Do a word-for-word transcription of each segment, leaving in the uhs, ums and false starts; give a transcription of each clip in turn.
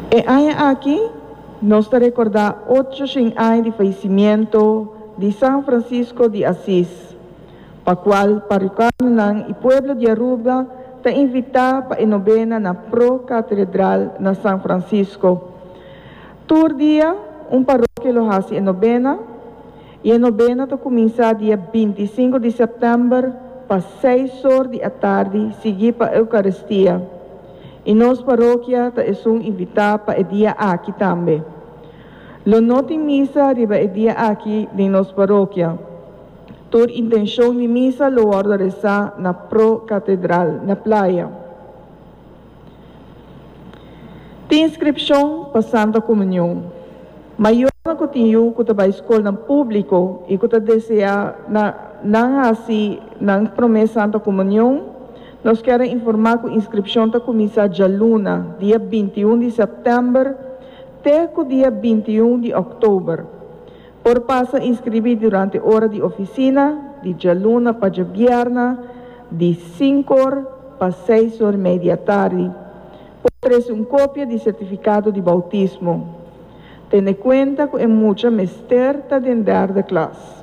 E año aquí nos te recordar ochocientos años de fallecimiento de San Francisco de Asís, para cual parroquiano y pueblo de Aruba te invita para a novena na Pro Catedral na San Francisco. Todo dia, um parroquia lo hace em novena, e a novena te começa dia vinte e cinco de setembro, para seis horas da tarde, seguir para a Eucaristia. E nossa paróquia te é um invitar para o dia aqui também. Lo noti missa riba o dia aqui de nossa paróquia. Toda intenção de missa lo guarda rezar na Pro Catedral, na playa. Tem inscrição para Santa Comunhão. Maior na continue que a escola no público e que deseja na não assim na promessa Santa Comunhão, nós queremos informar que a inscrição está começar já luna, dia vinte e um de setembro, até o dia vinte e um de outubro. Por passa inscrever durante a hora de oficina, de já luna para já vierna, de cinco horas para seis horas e meia da tarde. Por uma cópia de certificado de bautismo. Tenha conta que é muita mesterta dentro da classe.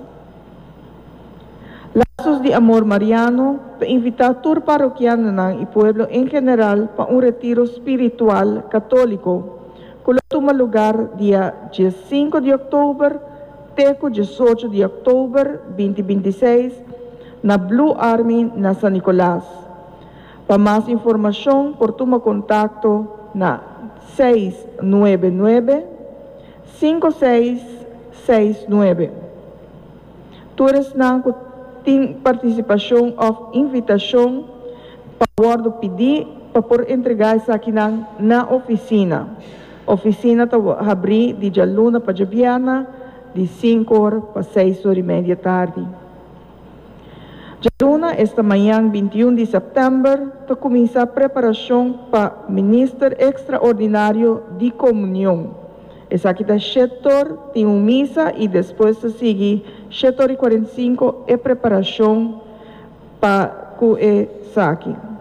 Laços de Amor Mariano para invitar todo parroquiano e pueblo em geral para um retiro espiritual católico que toma lugar dia cinco de outubro até dezoito de outubro de dois mil e vinte e seis na Blue Army na San Nicolás. Para mais informação, por tomar contato na seis nove nove, cinco seis seis nove. Todos não têm participação ou invitação para o pedir para por entregar isso aqui na, na oficina. Oficina está abrir de Jaluna para Javiana, de cinco horas para seis horas e meia da tarde. Jaluna, esta manhã, vinte e um de setembro, está começar a preparação para o Ministro Extraordinário de Comunhão. Essa aqui está setor, tem uma missa e depois se segue setor e quarenta e cinco é preparação para o E S A Q.